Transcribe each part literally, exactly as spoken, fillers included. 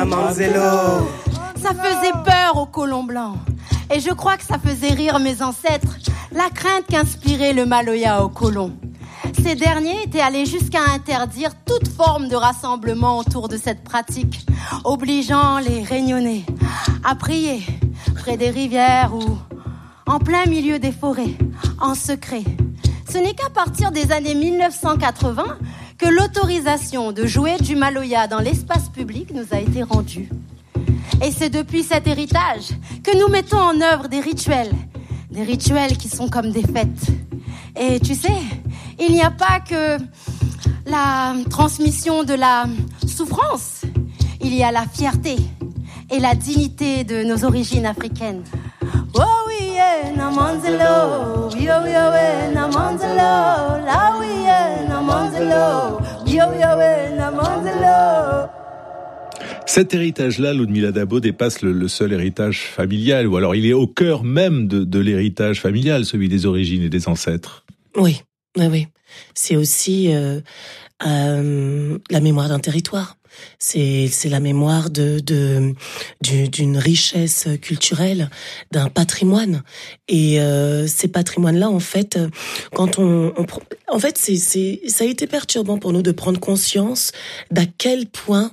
Namanzelo. Ça faisait peur aux colons blancs. Et je crois que ça faisait rire mes ancêtres, la crainte qu'inspirait le Maloya aux colons. Ces derniers étaient allés jusqu'à interdire toute forme de rassemblement autour de cette pratique, obligeant les Réunionnais à prier près des rivières ou en plein milieu des forêts, en secret. Ce n'est qu'à partir des années mille neuf cent quatre-vingts que l'autorisation de jouer du Maloya dans l'espace public nous a été rendue. Et c'est depuis cet héritage que nous mettons en œuvre des rituels, des rituels qui sont comme des fêtes. Et tu sais, il n'y a pas que la transmission de la souffrance, il y a la fierté et la dignité de nos origines africaines. Oh oui, yeah, Namanzelo, yo yo yeah, Namanzelo, la oui, yeah, Namanzelo, yo yo yeah, Namanzelo. Cet héritage-là, Ludmila Dabo, dépasse le, le seul héritage familial, ou alors il est au cœur même de, de l'héritage familial, celui des origines et des ancêtres. Oui, oui, oui. C'est aussi euh, euh, la mémoire d'un territoire. C'est, c'est la mémoire de, de, du, d'une richesse culturelle, d'un patrimoine. Et euh, ces patrimoines-là, en fait, quand on, on en fait, c'est, c'est, ça a été perturbant pour nous de prendre conscience d'à quel point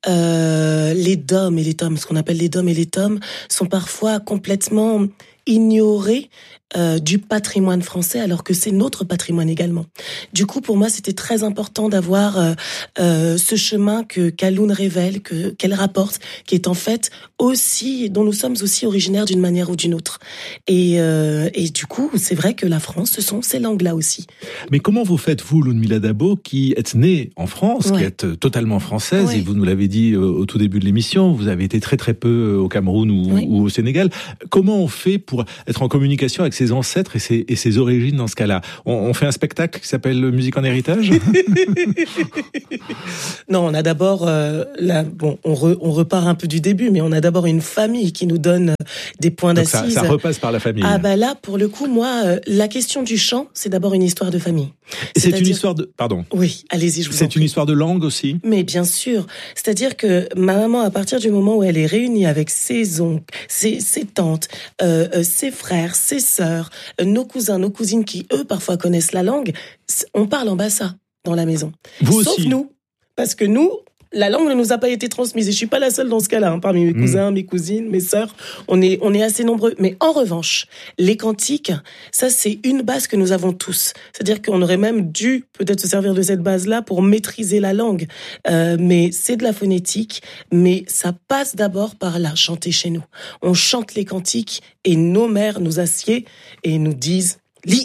euh, les dômes et les tomes, ce qu'on appelle les dômes et les tomes, sont parfois complètement ignorés euh, du patrimoine français, alors que c'est notre patrimoine également. Du coup, pour moi, c'était très important d'avoir euh, euh, ce chemin que Kaloun révèle, que qu'elle rapporte, qui est en fait aussi, dont nous sommes aussi originaires d'une manière ou d'une autre. Et, euh, et du coup, c'est vrai que la France, ce sont ces langues-là aussi. Mais comment vous faites, vous, Ludmila Dabo, qui êtes née en France, ouais. qui êtes totalement française, ouais. et vous nous l'avez dit au tout début de l'émission, vous avez été très très peu au Cameroun ou, ouais. ou au Sénégal. Comment on fait pour être en communication avec ses ancêtres et ses, et ses origines dans ce cas-là? on, on fait un spectacle qui s'appelle Musique en héritage? Non, on a d'abord, euh, là, bon, on, re, on repart un peu du début, mais on a d'abord une famille qui nous donne des points Donc d'assises. Ça, ça repasse par la famille. Ah bah là, pour le coup, moi, euh, la question du chant, c'est d'abord une histoire de famille. Et c'est une histoire de... Pardon. Oui, allez-y, je vous en prie. C'est une histoire de langue aussi? Mais bien sûr. C'est-à-dire que ma maman, à partir du moment où elle est réunie avec ses oncles, ses, ses tantes, euh, euh, ses frères, ses sœurs, euh, nos cousins, nos cousines qui, eux, parfois connaissent la langue, on parle en bassa dans la maison. Vous Sauf aussi. nous. Parce que nous, la langue ne nous a pas été transmise. Et je suis pas la seule dans ce cas-là, hein, parmi mes cousins, mmh. mes cousines, mes sœurs. On est, on est assez nombreux. Mais en revanche, les cantiques, ça, c'est une base que nous avons tous. C'est-à-dire qu'on aurait même dû peut-être se servir de cette base-là pour maîtriser la langue. Euh, mais c'est de la phonétique. Mais ça passe d'abord par là, chanter chez nous. On chante les cantiques et nos mères nous assiedent et nous disent « lis ».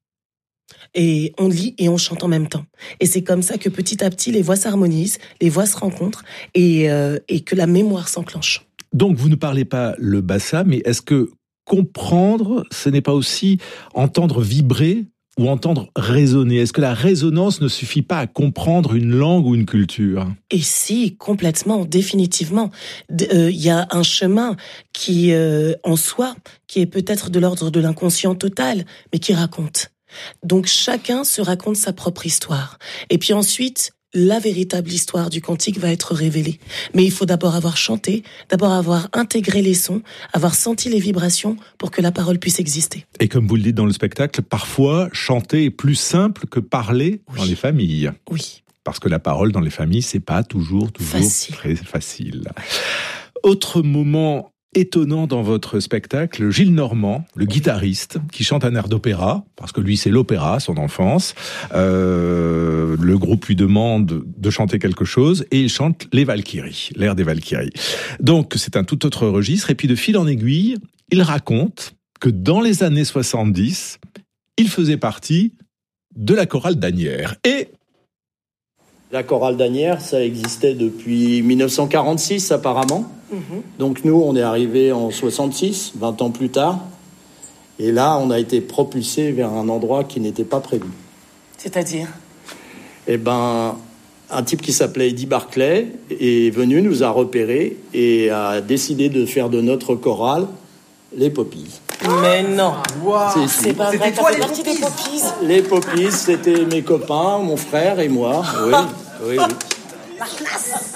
Et on lit et on chante en même temps. Et c'est comme ça que petit à petit, les voix s'harmonisent, les voix se rencontrent et, euh, et que la mémoire s'enclenche. Donc, vous ne parlez pas le bassa, mais est-ce que comprendre, ce n'est pas aussi entendre vibrer ou entendre résonner? Est-ce que la résonance ne suffit pas à comprendre une langue ou une culture? Et si, complètement, définitivement. Il euh, y a un chemin qui, euh, en soi, qui est peut-être de l'ordre de l'inconscient total, mais qui raconte. Donc chacun se raconte sa propre histoire. Et puis ensuite, la véritable histoire du cantique va être révélée. Mais il faut d'abord avoir chanté, d'abord avoir intégré les sons, avoir senti les vibrations pour que la parole puisse exister. Et comme vous le dites dans le spectacle, parfois chanter est plus simple que parler oui. dans les familles. Oui. Parce que la parole dans les familles, c'est pas toujours, toujours facile. très facile. Autre moment étonnant dans votre spectacle, Gilles Normand, le guitariste, qui chante un air d'opéra, parce que lui c'est l'opéra, son enfance. Euh, le groupe lui demande de chanter quelque chose et il chante les Valkyries, l'air des Valkyries. Donc c'est un tout autre registre. Et puis de fil en aiguille, il raconte que dans les années soixante-dix, il faisait partie de la chorale d'Asnières. Et la chorale d'Asnières, ça existait depuis mille neuf cent quarante-six apparemment. Mmh. Donc nous, on est arrivés en soixante-six, vingt ans plus tard. Et là, on a été propulsés vers un endroit qui n'était pas prévu. C'est-à-dire ? Eh ben, un type qui s'appelait Eddie Barclay est venu, nous a repérés et a décidé de faire de notre chorale les Poppies. Mais non, wow. c'est, c'est pas vrai, t'as fait partie des Poppies. Les Poppies, c'était mes copains, mon frère et moi. Oui, oui, oui. La classe.